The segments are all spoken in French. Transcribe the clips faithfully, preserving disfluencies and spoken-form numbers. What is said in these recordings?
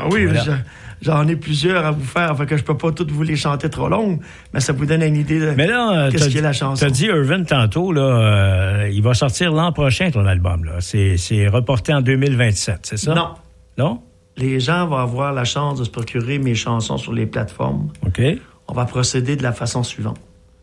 Ah oui, voilà. je, j'en ai plusieurs à vous faire, fait que je peux pas toutes vous les chanter trop longues, mais ça vous donne une idée de mais là, qu'est-ce qu'est la chanson. T'as dit Irvin tantôt, là, euh, il va sortir l'an prochain, ton album, là. C'est, c'est reporté en deux mille vingt-sept, c'est ça? Non. Non? Les gens vont avoir la chance de se procurer mes chansons sur les plateformes. OK. On va procéder de la façon suivante.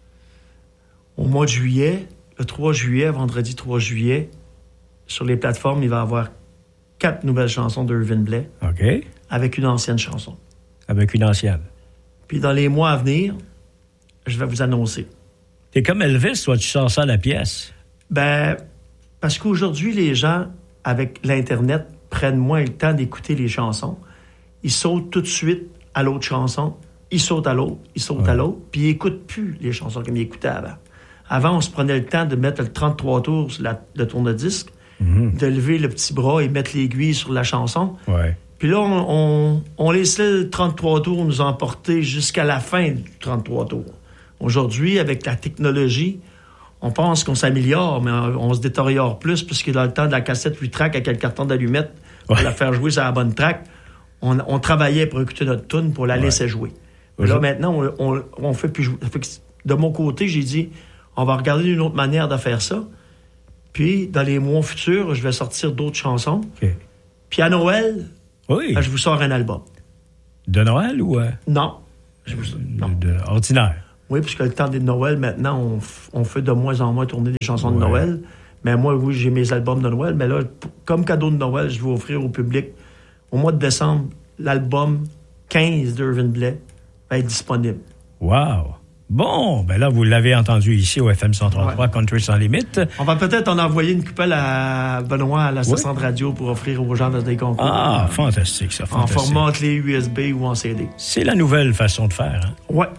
Au mois de juillet, le trois juillet, vendredi trois juillet, sur les plateformes, il va y avoir quatre nouvelles chansons d'Irvin Blais. OK. Avec une ancienne chanson. Avec une ancienne. Puis dans les mois à venir, je vais vous annoncer. T'es comme Elvis, toi, tu sors ça à la pièce. Ben, parce qu'aujourd'hui, les gens, avec l'Internet, prennent moins le temps d'écouter les chansons. Ils sautent tout de suite à l'autre chanson. Ils sautent à l'autre, ils sautent ouais. à l'autre, puis ils n'écoutent plus les chansons comme ils écoutaient avant. Avant, on se prenait le temps de mettre le trente-trois tours sur la, le tourne-disque, mm-hmm. de lever le petit bras et mettre l'aiguille sur la chanson. Ouais. Puis là, on, on, on laissait le trente-trois tours nous emporter jusqu'à la fin du trente-trois tours. Aujourd'hui, avec la technologie, on pense qu'on s'améliore, mais on, on se détériore plus, puisque dans le temps de la cassette huit tracks avec le carton d'allumettes, pour ouais. la faire jouer sur la bonne track, on, on travaillait pour écouter notre tune, pour la ouais. laisser jouer. Mais là, maintenant, on, on, on fait plus jouer. De mon côté, j'ai dit, on va regarder une autre manière de faire ça. Puis, dans les mois futurs, je vais sortir d'autres chansons. Okay. Puis à Noël, oui. ben, je vous sors un album. De Noël ou... Euh... Non. Je vous... non. De, de ordinaire. Oui, puisque le temps de Noël, maintenant, on, f- on fait de moins en moins tourner des chansons ouais. de Noël. Mais moi, oui, j'ai mes albums de Noël. Mais là, p- comme cadeau de Noël, je vais offrir au public, au mois de décembre, l'album quinze d'Irvin Blais va être disponible. Wow! Bon, ben là, vous l'avez entendu ici au F M cent trente-trois, ouais. Country sans limite. On va peut-être en envoyer une coupelle à Benoît à la station oui. de radio pour offrir aux gens des concours. Ah, fantastique, ça, fantastique. En format clé U S B ou en C D. C'est la nouvelle façon de faire, hein? Ouais.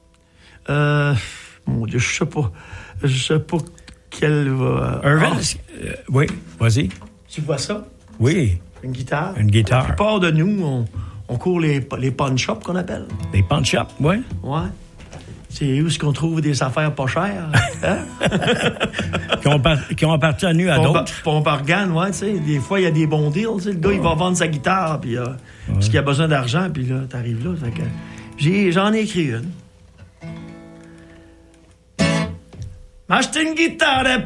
Euh, mon Dieu, je sais pas. Je sais pas quelle va... Irvin, ah. euh, oui, vas-y. Tu vois ça? Oui. Une guitare. Une guitare. La plupart de nous, on, on court les, les pawn shops qu'on appelle. Les pawn shops, oui. Ouais. C'est où est-ce qu'on trouve des affaires pas chères, hein? qui, ont par, qui ont appartenu à Pompe, d'autres. Pompe Organe, ouais, tu sais. Des fois, il y a des bons deals, tu sais. Le gars, oh. il va vendre sa guitare, puis euh, ouais. parce qu'il a besoin d'argent, puis là, t'arrives là. Fait que j'ai, j'en ai écrit une. M'acheter une guitare